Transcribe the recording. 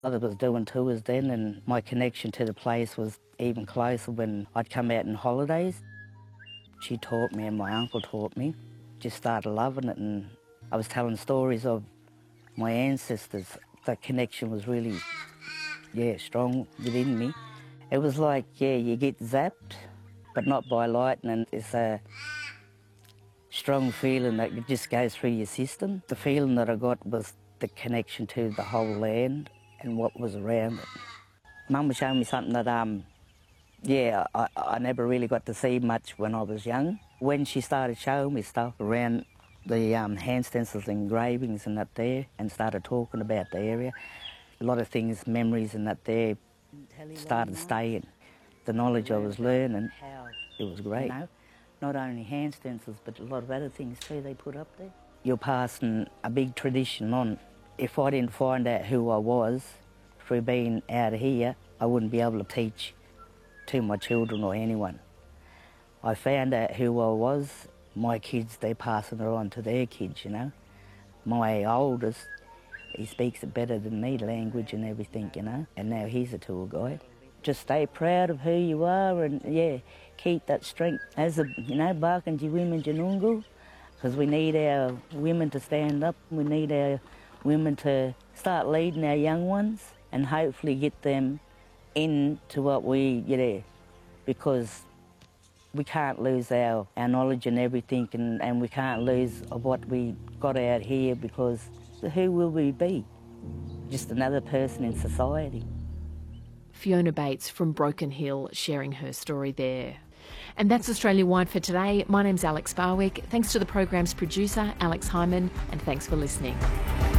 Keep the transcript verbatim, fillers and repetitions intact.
I was doing tours then, and my connection to the place was even closer when I'd come out on holidays. She taught me and my uncle taught me. Just started loving it, and I was telling stories of my ancestors. The connection was really, yeah, strong within me. It was like, yeah, you get zapped, but not by lightning. It's a strong feeling that it just goes through your system. The feeling that I got was the connection to the whole land and what was around it. Mum was showing me something that, um, yeah, I, I never really got to see much when I was young. When she started showing me stuff around the um, hand stencils and engravings and that there, and started talking about the area, a lot of things, memories and that there started staying. The knowledge I was learning, it was great. You know, not only hand stencils, but a lot of other things too they put up there. You're passing a big tradition on. If I didn't find out who I was through being out of here, I wouldn't be able to teach to my children or anyone. I found out who I was. My kids, they're passing it on to their kids, you know. My oldest, he speaks it better than me, language and everything, you know, and now he's a tour guide. Just stay proud of who you are and, yeah, keep that strength. As a, you know, Barkindji women Janungu, because we need our women to stand up, we need our women to start leading our young ones and hopefully get them into what we, you know, because we can't lose our, our knowledge and everything, and, and we can't lose of what we got out here, because who will we be? Just another person in society. Fiona Bates from Broken Hill sharing her story there. And that's Australia Wide for today. My name's Alex Barwick. Thanks to the program's producer, Alex Hyman, and thanks for listening.